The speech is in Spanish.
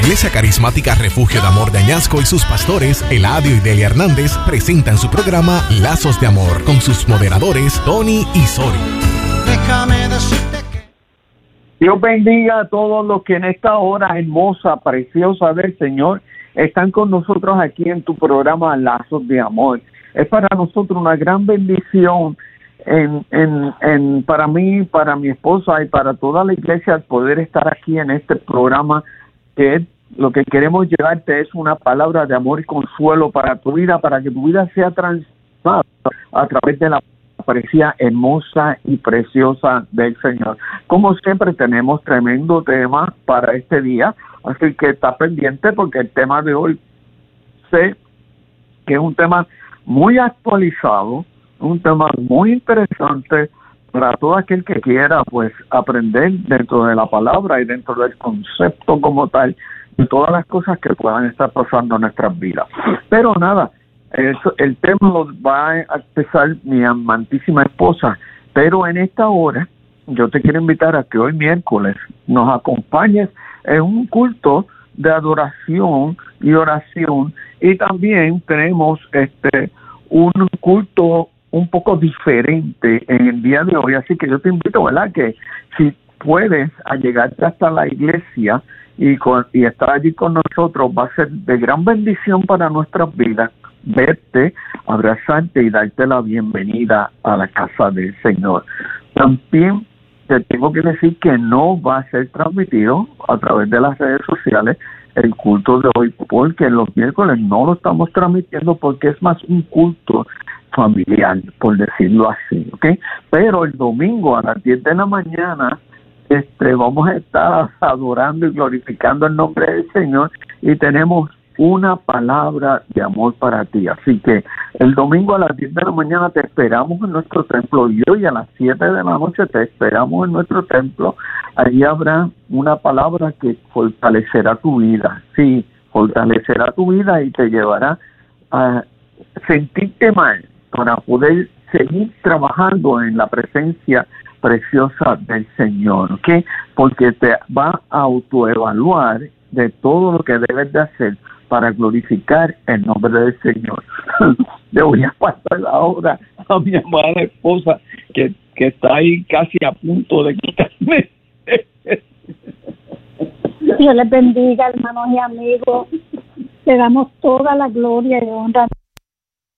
Iglesia Carismática Refugio de Amor de Añasco y sus pastores, Eladio y Delia Hernández, presentan su programa Lazos de Amor con sus moderadores, Tony y Sori. Déjame decirte que Dios bendiga a todos los que en esta hora hermosa, preciosa del Señor están con nosotros aquí en tu programa Lazos de Amor. Es para nosotros una gran bendición para mí, para mi esposa y para toda la iglesia poder estar aquí en este programa, que es lo que queremos llevarte es una palabra de amor y consuelo para tu vida, para que tu vida sea transformada a través de la parecía hermosa y preciosa del Señor. Como siempre tenemos tremendo tema para este día, así que está pendiente porque el tema de hoy sé que es un tema muy actualizado, un tema muy interesante para todo aquel que quiera pues aprender dentro de la palabra y dentro del concepto como tal de todas las cosas que puedan estar pasando en nuestras vidas. Pero nada, el tema lo va a empezar mi amantísima esposa, pero en esta hora yo te quiero invitar a que hoy miércoles nos acompañes en un culto de adoración y oración, y también tenemos un culto un poco diferente en el día de hoy, así que yo te invito, ¿verdad?, que si puedes a llegarte hasta la iglesia y estar allí con nosotros, va a ser de gran bendición para nuestras vidas verte, abrazarte y darte la bienvenida a la casa del Señor. También te tengo que decir que no va a ser transmitido a través de las redes sociales el culto de hoy, porque los miércoles no lo estamos transmitiendo porque es más un culto familiar, por decirlo así, ¿ok? Pero el domingo a las 10 de la mañana vamos a estar adorando y glorificando el nombre del Señor y tenemos una palabra de amor para ti. Así que el domingo a las 10 de la mañana te esperamos en nuestro templo y hoy a las 7 de la noche te esperamos en nuestro templo. Allí habrá una palabra que fortalecerá tu vida. Sí, fortalecerá tu vida y te llevará a sentirte mal para poder seguir trabajando en la presencia preciosa del Señor, ¿ok? Porque te va a autoevaluar de todo lo que debes de hacer para glorificar el nombre del Señor. Le voy a pasar ahora a mi amada esposa que está ahí casi a punto de quitarme. Dios les bendiga, hermanos y amigos. Le damos toda la gloria y honra